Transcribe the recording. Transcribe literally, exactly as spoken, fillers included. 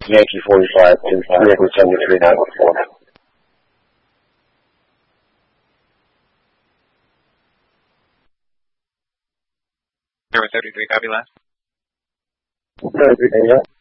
Yankee forty-five to Yankee seventy-three nine one four. Zero seventy-three, copy last. seventy-three, yeah.